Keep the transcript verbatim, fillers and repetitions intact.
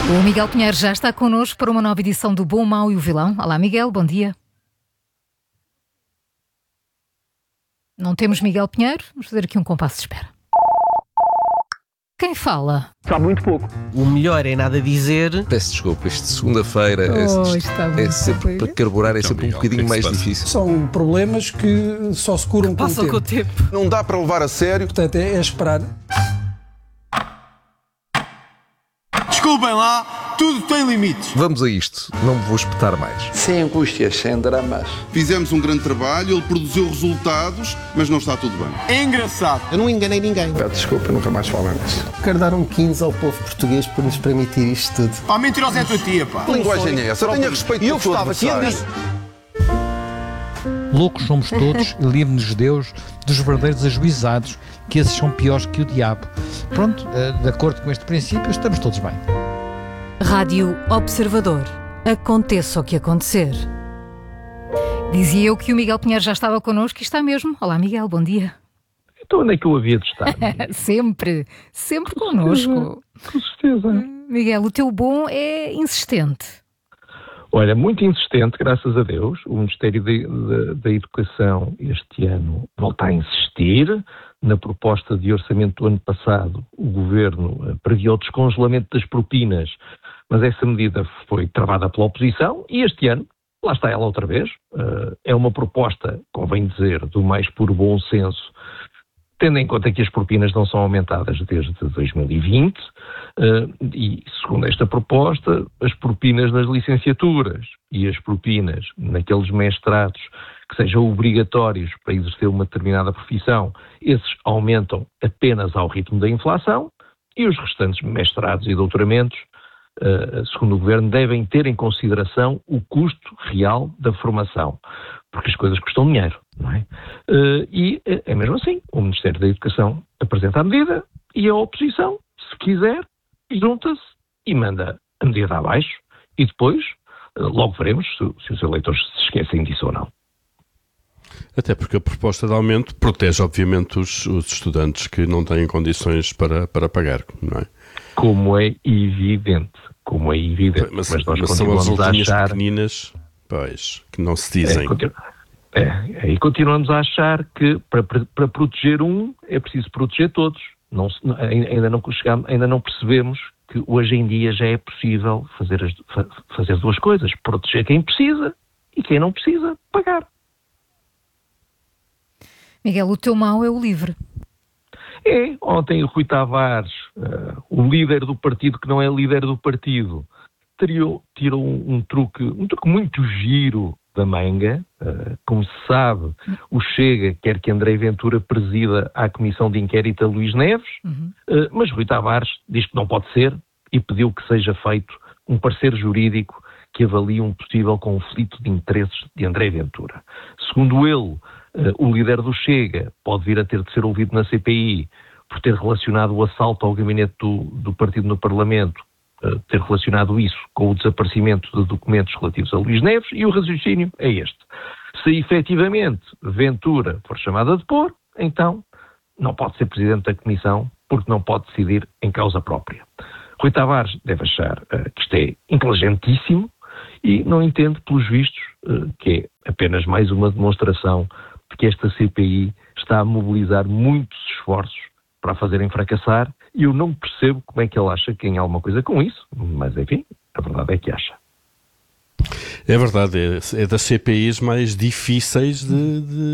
O Miguel Pinheiro já está connosco para uma nova edição do Bom, Mau e o Vilão. Olá, Miguel, bom dia. Não temos Miguel Pinheiro, vamos fazer aqui um compasso de espera. Quem fala? Sabe muito pouco. O melhor é nada dizer. Peço desculpa, isto de segunda-feira é, Oh, está é muito sempre para carburar, é sempre um bocadinho mais difícil. São problemas que só se curam com o Passam com o tempo. tempo. Não dá para levar a sério. Portanto, é, é esperar. Desculpem lá, tudo tem limites. Vamos a isto, não me vou espetar mais. Sem angústias, sem dramas. Fizemos um grande trabalho, ele produziu resultados, mas não está tudo bem. É engraçado. Eu não enganei ninguém. Peço desculpa, nunca mais falo nisso. Quero dar um quinze ao povo português por nos permitir isto tudo. Pá, mentirosa é a tua tia, pá. Que linguagem é essa? Tenha respeito pelo seu adversário. Loucos somos todos e livre-nos Deus dos verdadeiros ajuizados, que esses são piores que o diabo. Pronto, de acordo com este princípio, estamos todos bem. Rádio Observador. Aconteça o que acontecer. Dizia eu que o Miguel Pinheiro já estava connosco e está mesmo. Olá, Miguel, bom dia. Então onde é que eu havia de estar? sempre, sempre connosco. Com certeza. Miguel, o teu bom é insistente. Olha, muito insistente, graças a Deus. O Ministério de- de- da Educação este ano volta a insistir. Na proposta de orçamento do ano passado, o Governo eh, previu o descongelamento das propinas, mas essa medida foi travada pela oposição e este ano, lá está ela outra vez. Eh, é uma proposta, convém dizer, do mais puro bom senso, tendo em conta que as propinas não são aumentadas desde dois mil e vinte, eh, e segundo esta proposta, as propinas nas licenciaturas e as propinas naqueles mestrados que sejam obrigatórios para exercer uma determinada profissão, esses aumentam apenas ao ritmo da inflação, e os restantes mestrados e doutoramentos, eh, segundo o Governo, devem ter em consideração o custo real da formação, porque as coisas custam dinheiro, não é? Eh, e eh, é mesmo assim, o Ministério da Educação apresenta a medida e a oposição, se quiser, junta-se e manda a medida abaixo e depois eh, logo veremos se, se os eleitores se esquecem disso ou não. Até porque a proposta de aumento protege, obviamente, os, os estudantes que não têm condições para, para pagar, não é? Como é evidente, como é evidente, Mas, mas, nós mas são as continuamos a letrinhas achar... pequeninas, pois, que não se dizem. É, continu- é, e continuamos a achar que para, para, para proteger um é preciso proteger todos. Não, se- não- ainda, não chegamos, ainda não percebemos que hoje em dia já é possível fazer, as, fa- fazer duas coisas: proteger quem precisa e quem não precisa pagar. Miguel, o teu mau é o livre. É, ontem o Rui Tavares, eh, o líder do partido que não é líder do partido, tirou, tirou um, um truque, um truque muito giro da manga. Eh, como se sabe, o Chega quer que André Ventura presida a comissão de inquérito a Luís Neves, Uhum. eh, mas Rui Tavares diz que não pode ser e pediu que seja feito um parecer jurídico que avalie um possível conflito de interesses de André Ventura. Segundo ele, eh, o líder do Chega pode vir a ter de ser ouvido na C P I por ter relacionado o assalto ao gabinete do, do partido no Parlamento, eh, ter relacionado isso com o desaparecimento de documentos relativos a Luís Neves, e o raciocínio é este: se efetivamente Ventura for chamado a depor, então não pode ser presidente da comissão porque não pode decidir em causa própria. Rui Tavares deve achar eh, que isto é inteligentíssimo e não entende, pelos vistos, eh, que é apenas mais uma demonstração de que esta C P I está a mobilizar muitos esforços para a fazerem fracassar, e eu não percebo como é que ele acha que ganha alguma coisa com isso, mas enfim, a verdade é que acha. É verdade, é, é das C P Is mais difíceis de, de